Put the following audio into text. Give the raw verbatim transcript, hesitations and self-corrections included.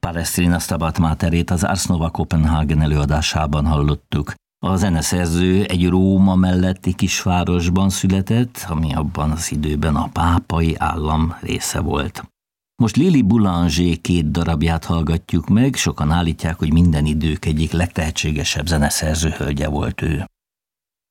Palestrina Stabat Materét az Ars Nova Copenhagen előadásában hallottuk. A zeneszerző egy Róma melletti kisvárosban született, ami abban az időben a pápai állam része volt. Most Lili Boulanger két darabját hallgatjuk meg, sokan állítják, hogy minden idők egyik legtehetségesebb zeneszerző hölgye volt ő.